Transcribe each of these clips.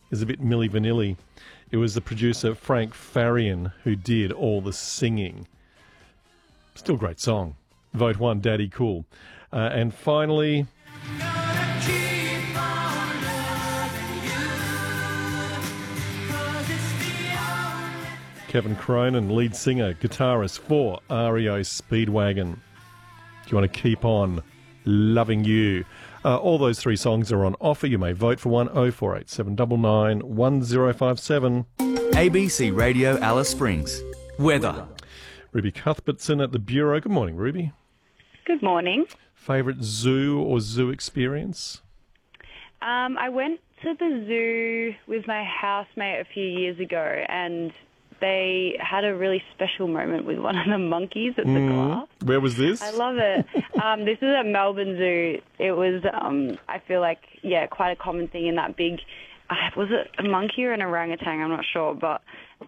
is a bit Milli Vanilli. It was the producer Frank Farian who did all the singing. Still a great song. Vote 1, Daddy Cool. And finally, Kevin Cronin, lead singer, guitarist for REO Speedwagon. Do you want to keep on loving you? All those three songs are on offer. You may vote for one. 0487 799 1057. ABC Radio Alice Springs. Weather. Ruby Cuthbertson at the Bureau. Good morning, Ruby. Good morning. Favourite zoo or zoo experience? I went to the zoo with my housemate a few years ago, and they had a really special moment with one of the monkeys at the glass. Where was this? I love it. This is at Melbourne Zoo. It was, I feel like, quite a common thing in that big, was it a monkey or an orangutan? I'm not sure, but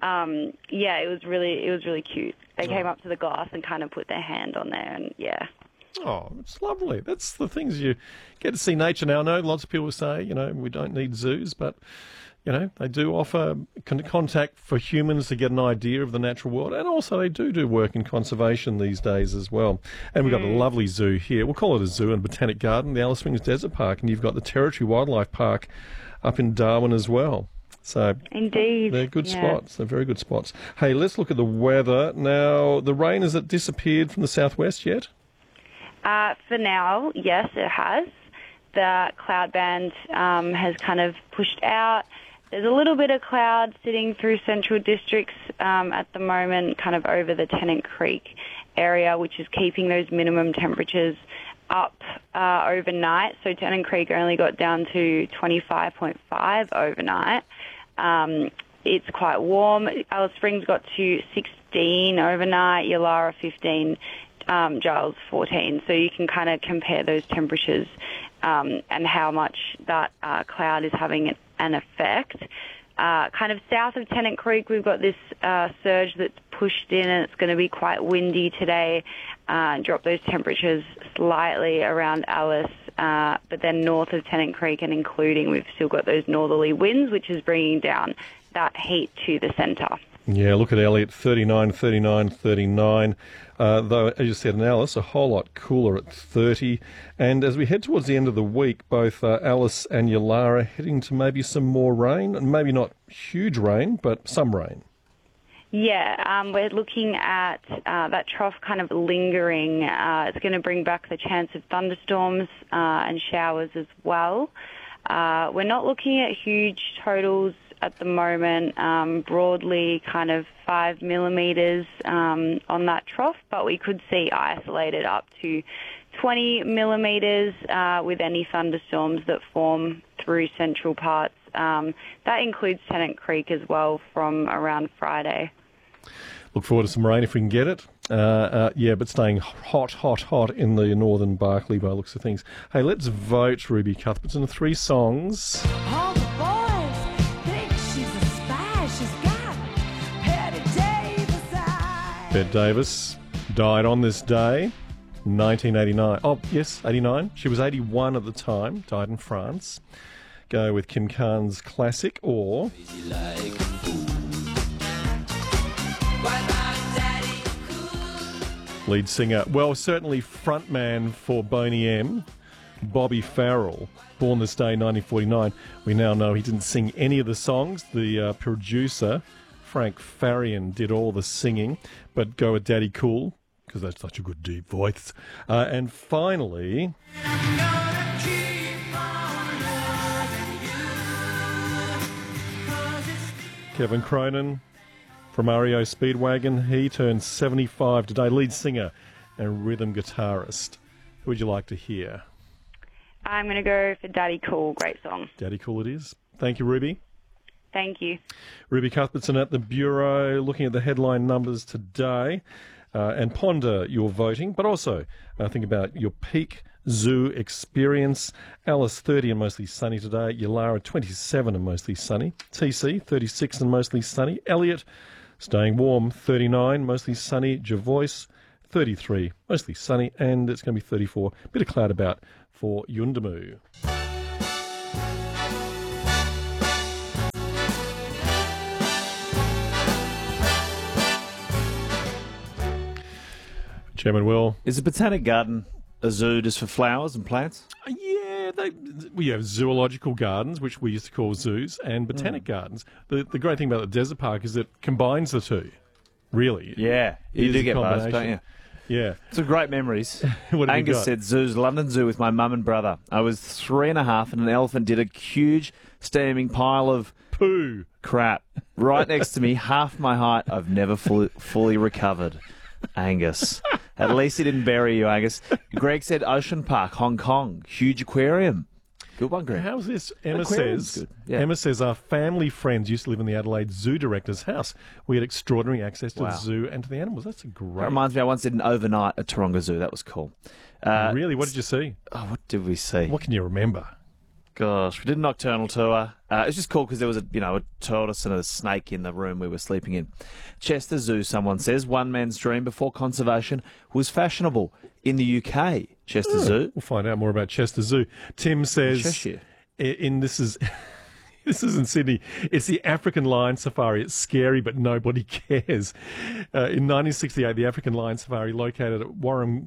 it was really cute. They came up to the glass and kind of put their hand on there, and Oh, it's lovely. That's the things you get to see nature now. I know lots of people say, we don't need zoos, but they do offer contact for humans to get an idea of the natural world, and also they do work in conservation these days as well. And we've got a lovely zoo here. We'll call it a zoo and botanic garden, the Alice Springs Desert Park, and you've got the Territory Wildlife Park up in Darwin as well. So indeed, they're good spots. They're very good spots. Hey, let's look at the weather. Now, the rain, has it disappeared from the southwest yet? For now, yes, it has. The cloud band has kind of pushed out. There's a little bit of cloud sitting through central districts at the moment, kind of over the Tennant Creek area, which is keeping those minimum temperatures up overnight. So Tennant Creek only got down to 25.5 overnight. It's quite warm. Alice Springs got to 16 overnight, Yulara 15, Giles 14. So you can kind of compare those temperatures and how much that cloud is having an effect. Kind of south of Tennant Creek, we've got this surge that's pushed in, and it's going to be quite windy today. Drop those temperatures slightly around Alice, but then north of Tennant Creek and including, we've still got those northerly winds, which is bringing down that heat to the centre. Yeah, look at Elliot, 39, 39, 39. Though, as you said, in Alice, a whole lot cooler at 30. And as we head towards the end of the week, both Alice and Yulara heading to maybe some more rain. Maybe not huge rain, but some rain. Yeah, we're looking at that trough kind of lingering. It's going to bring back the chance of thunderstorms and showers as well. We're not looking at huge totals at the moment, broadly kind of 5 millimetres on that trough, but we could see isolated up to 20 millimetres with any thunderstorms that form through central parts. That includes Tennant Creek as well from around Friday. Look forward to some rain if we can get it. But staying hot in the northern Barkly by looks of things. Hey, let's vote Ruby Cuthbertson. 3 songs. All the boys think she's a spy. She's got Betty Davis eyes. Bette Davis died on this day, 1989. Oh, yes, 89. She was 81 at the time, died in France. Go with Kim Carnes' classic, or lead singer, well, certainly frontman for Boney M, Bobby Farrell, born this day, 1949. We now know he didn't sing any of the songs. The producer, Frank Farian, did all the singing, but go with Daddy Cool, because that's such a good deep voice. And finally, Kevin Cronin from REO Speedwagon. He turns 75 today, lead singer and rhythm guitarist. Who would you like to hear? I'm going to go for Daddy Cool. Great song. Daddy Cool it is. Thank you, Ruby. Thank you. Ruby Cuthbertson at the Bureau, looking at the headline numbers today, and ponder your voting, but also think about your peak zoo experience. Alice, 30 and mostly sunny today. Yulara, 27 and mostly sunny. TC, 36 and mostly sunny. Elliot, staying warm, 39, mostly sunny. Jervois, 33, mostly sunny. And it's going to be 34, bit of cloud about for Yuendumu. Chairman Will. Is the Botanic Garden a zoo just for flowers and plants? Yeah, we have zoological gardens, which we used to call zoos, and botanic gardens. The great thing about the Desert Park is it combines the two, really. Yeah, It you is do a get both, don't combination. you? Yeah. Some great memories. What have you Angus got? said zoos, London Zoo with my mum and brother. I was 3.5 and an elephant did a huge steaming pile of Poo. crap right next to me, half my height. I've never fully recovered. Angus. At least he didn't bury you, Angus. Greg said Ocean Park, Hong Kong. Huge aquarium. Good one, Greg. How's this? Emma Aquarium's says. good. Yeah. Emma says our family friends used to live in the Adelaide Zoo director's house. We had extraordinary access to Wow. the zoo and to the animals. That's a That great. reminds me, I once did an overnight at Taronga Zoo. That was cool. Really, what did you see? Oh, what did we see? What can you remember? Gosh, we did a nocturnal tour. It was just cool because there was a tortoise and a snake in the room we were sleeping in. Chester Zoo, someone says, one man's dream before conservation was fashionable in the UK. Chester Zoo. We'll find out more about Chester Zoo. Tim says, Cheshire. this is this is in Sydney. It's the African lion safari. It's scary, but nobody cares. In 1968, the African lion safari, located at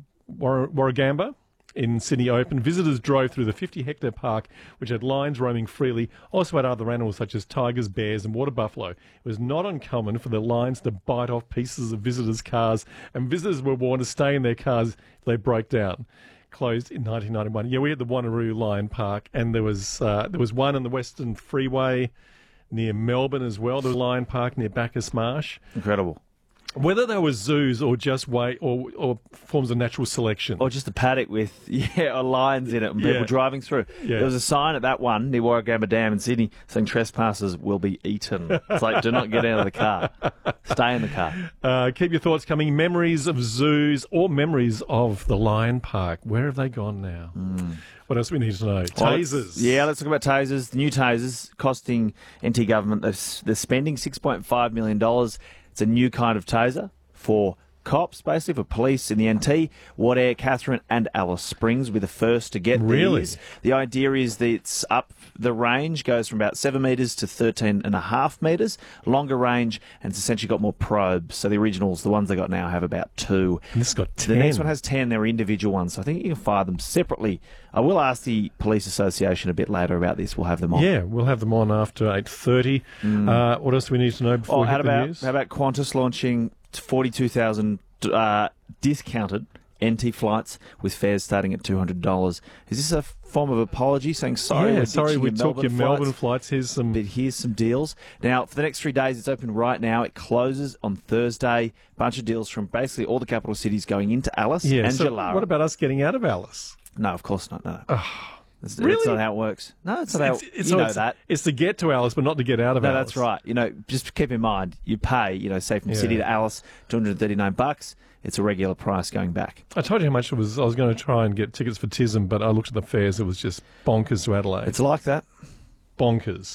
Warragamba in Sydney, opened. Visitors drove through the 50-hectare park, which had lions roaming freely, also had other animals such as tigers, bears and water buffalo. It was not uncommon for the lions to bite off pieces of visitors' cars, and visitors were warned to stay in their cars if they broke down. Closed in 1991. Yeah, we had the Wanneroo Lion Park, and there was one on the Western Freeway near Melbourne as well, the Lion Park near Bacchus Marsh. Incredible. Whether they were zoos or just or forms of natural selection. Or just a paddock with lions in it and people Yeah. driving through. Yeah. There was a sign at that one near Warragamba Dam in Sydney saying trespassers will be eaten. It's like, do not get out of the car. Stay in the car. Keep your thoughts coming. Memories of zoos or memories of the Lion Park. Where have they gone now? What else do we need to know? Well, Tasers. let's talk about tasers. The new tasers costing NT government, they're spending $6.5 million. It's a new kind of taser for cops, basically, for police in the NT. Wadair, Catherine and Alice Springs will be the first to get Really? these. The idea is that it's up the range, goes from about 7 metres to 13.5 metres. Longer range, and it's essentially got more probes. So the originals, the ones they got now, have about 2. And this has got 10. The next one has 10. They're individual ones, so I think you can fire them separately. I will ask the Police Association a bit later about this. We'll have them on. Yeah, we'll have them on after 8:30. What else do we need to know before we hit the news? How about Qantas launching 42,000 discounted NT flights with fares starting at $200? Is this a form of apology, saying sorry? Yeah, we're sorry, ditching we took your Melbourne flights, flights. Here's some. but here's some deals. Now, for the next 3 days, it's open right now. It closes on Thursday. Bunch of deals from basically all the capital cities going into Alice Yeah, and so Jalara. what about us getting out of Alice? No, of course not. No. That's really? not how it works. No, it's not how. You know that. It's to get to Alice, but not to get out of No, Alice. that's right. Just keep in mind, you pay, say from City to Alice, $239. It's a regular price going back. I told you how much it was. I was going to try and get tickets for TISM, but I looked at the fares. It was just bonkers to Adelaide. It's like that. Bonkers.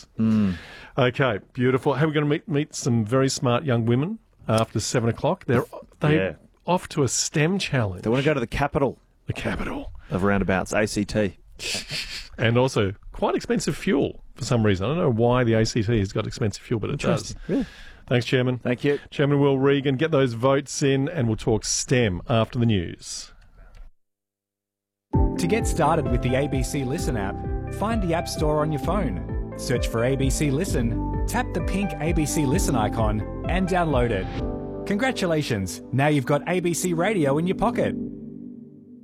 Okay, beautiful. Hey, we're going to meet some very smart young women after 7 o'clock. They're Yeah. off to a STEM challenge. They want to go to the capital The capital. of roundabouts, ACT. And also quite expensive fuel for some reason. I don't know why the ACT has got expensive fuel, but it does. Really? Thanks, Chairman. Thank you. Chairman Will Regan, get those votes in and we'll talk STEM after the news. To get started with the ABC Listen app, find the App Store on your phone. Search for ABC Listen, tap the pink ABC Listen icon, and download it. Congratulations! Now you've got ABC Radio in your pocket.